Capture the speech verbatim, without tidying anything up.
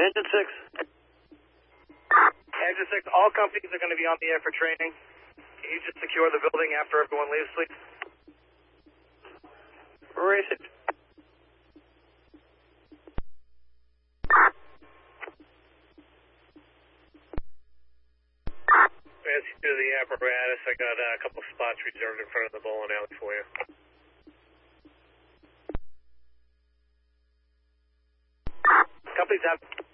Engine six. Engine six, all companies are going to be on the air for training. Can you just secure the building after everyone leaves, please? Race it. As you do the apparatus, I got uh, a couple spots reserved in front of the bowling alley for you. Companies have